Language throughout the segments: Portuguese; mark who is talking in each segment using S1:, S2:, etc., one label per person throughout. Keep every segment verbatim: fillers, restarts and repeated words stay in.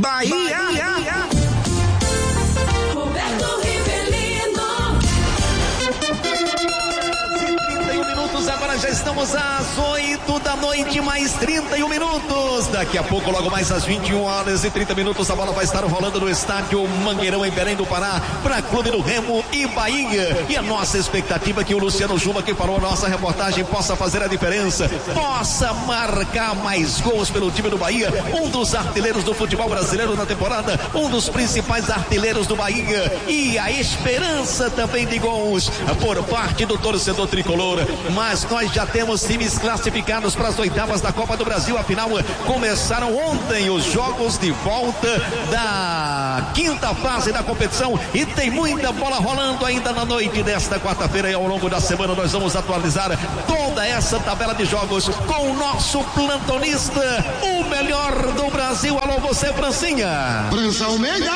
S1: Bahia. Bahia.
S2: Roberto Rivelino.
S3: trinta e um minutos, agora já estamos às oito da noite, mais trinta e um minutos. Daqui a pouco, logo mais às vinte e uma horas e trinta minutos, a bola vai estar rolando no estádio Mangueirão, em Belém do Pará, para Clube do Remo e Bahia. E a nossa expectativa é que o Luciano Juma, que falou a nossa reportagem, possa fazer a diferença, possa marcar mais gols pelo time do Bahia. Um dos artilheiros do futebol brasileiro na temporada, um dos principais artilheiros do Bahia. E a esperança também de gols por parte do torcedor tricolor. Mas nós já temos times classificados para as oitavas da Copa do Brasil. Afinal, começaram ontem os jogos de volta da quinta fase da competição e tem muita bola rolando ainda na noite desta quarta-feira. E ao longo da semana nós vamos atualizar toda essa tabela de jogos com o nosso plantonista, o melhor do Brasil. Alô, você, Francinha.
S4: França Almeida.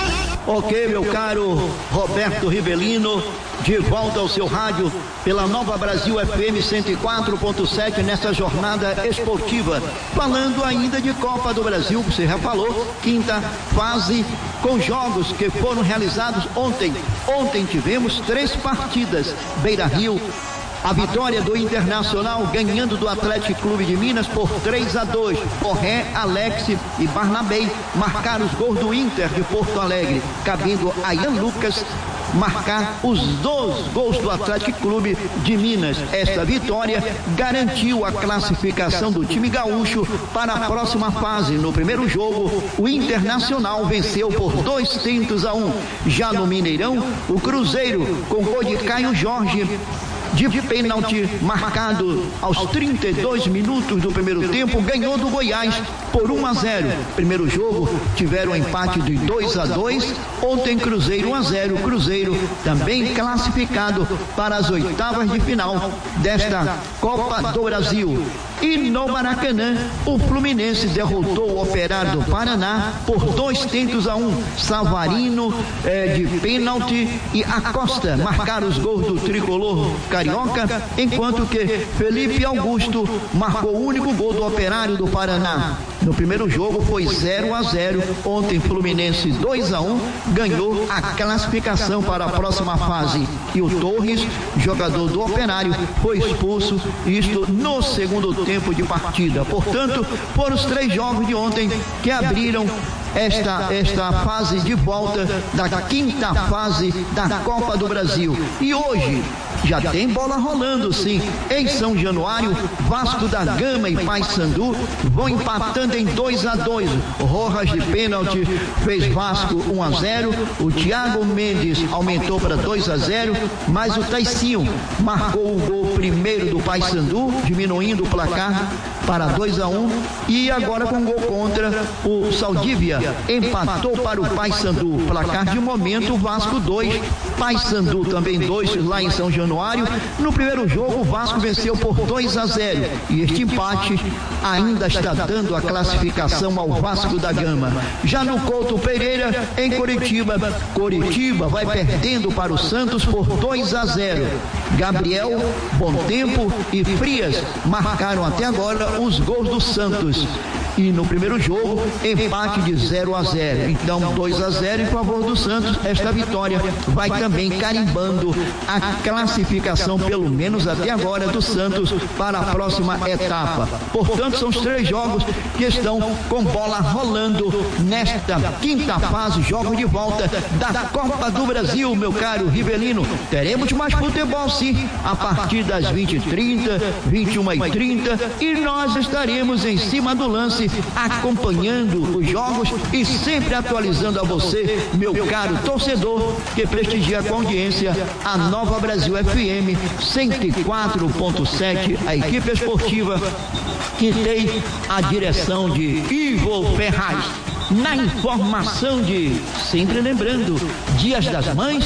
S5: Ok, meu caro Roberto Rivelino, de volta ao seu rádio pela Nova Brasil F M cento e quatro ponto sete nessa jornada esportiva, falando ainda de Copa do Brasil, você já falou, quinta fase, com jogos que foram realizados ontem. Ontem tivemos três partidas: Beira-Rio, a vitória do Internacional ganhando do Atlético Clube de Minas por três a dois. Corré, Alex e Barnabé marcaram os gols do Inter de Porto Alegre, cabendo a Ian Lucas marcar os dois gols do Atlético Clube de Minas. Esta vitória garantiu a classificação do time gaúcho para a próxima fase. No primeiro jogo, o Internacional venceu por dois tentos a um. Já no Mineirão, o Cruzeiro, com gol de Caio Jorge de pênalti marcado aos trinta e dois minutos do primeiro tempo, ganhou do Goiás por um a zero. Primeiro jogo tiveram um empate de dois a dois. Ontem Cruzeiro um a zero. Cruzeiro também classificado para as oitavas de final desta Copa do Brasil. E no Maracanã, o Fluminense derrotou o Operário do Paraná por dois tentos a um. Savarino eh, de pênalti e Acosta marcaram os gols do tricolor carioca, enquanto que Felipe Augusto marcou o único gol do Operário do Paraná. No primeiro jogo foi zero a zero. Ontem Fluminense dois a um ganhou a classificação para a próxima fase. E o Torres, jogador do Operário, foi expulso, isto no segundo tempo de partida. Portanto, foram os três jogos de ontem que abriram esta, esta fase de volta da quinta fase da Copa do Brasil. E hoje já tem bola rolando, sim. Em São Januário, Vasco da Gama e Paysandu vão empatando em dois a dois. Rojas de pênalti fez Vasco um a zero. O Thiago Mendes aumentou para dois a zero, mas o Taicinho marcou o gol primeiro do Paysandu, diminuindo o placar para dois a um. E agora com gol contra, o Saldívia empatou para o Paysandu. Placar de momento, o Vasco dois, Paysandu também dois lá em São Januário. No primeiro jogo, o Vasco venceu por dois a zero. E este empate ainda está dando a classificação ao Vasco da Gama. Já no Couto Pereira, em Curitiba, Curitiba vai perdendo para o Santos por dois a zero. Gabriel, Bom Tempo e Frias marcaram até agora os gols do Santos. E no primeiro jogo, empate de zero a zero. Então, dois a zero em favor do Santos. Esta vitória vai também carimbando a classificação, pelo menos até agora, do Santos para a próxima etapa. Portanto, são os três jogos que estão com bola rolando nesta quinta fase, jogo de volta da Copa do Brasil, meu caro Rivelino. Teremos mais futebol, sim, a partir das vinte e trinta, vinte e uma e trinta, e nós estaremos em cima do lance, acompanhando os jogos e sempre atualizando a você, meu caro torcedor, que prestigia com audiência a Nova Brasil F M cento e quatro ponto sete, a equipe esportiva que tem a direção de Ivo Ferraz. Na informação de, sempre lembrando, Dias das Mães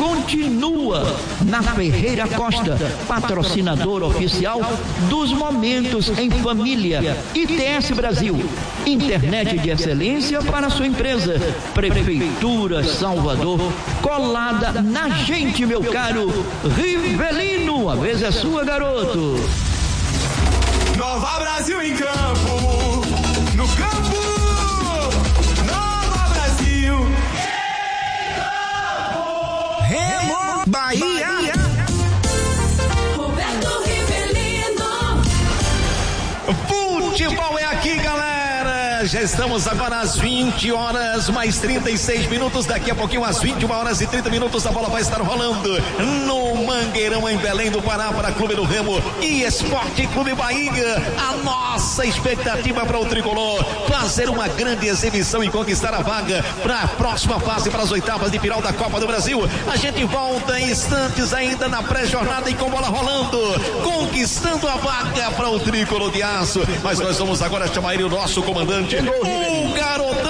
S5: continua na Ferreira Costa, patrocinador oficial dos Momentos em Família. I T S Brasil, internet de excelência para sua empresa. Prefeitura Salvador, colada na gente, meu caro Rivelino. A vez é sua, garoto.
S1: Nova Brasil em campo, no campo. Nova
S3: Futebol é aqui, galera. Já estamos agora às vinte horas mais trinta e seis minutos. Daqui a pouquinho, às vinte e uma horas e trinta minutos, a bola vai estar rolando no Mangueirão, em Belém do Pará, para Clube do Remo e Esporte Clube Bahia. A nossa expectativa para o tricolor fazer uma grande exibição e conquistar a vaga para a próxima fase, para as oitavas de final da Copa do Brasil. A gente volta em instantes ainda na pré-jornada e com bola rolando, conquistando a vaga para o tricolor de aço. Mas nós vamos agora chamar ele, o nosso comandante, o garotão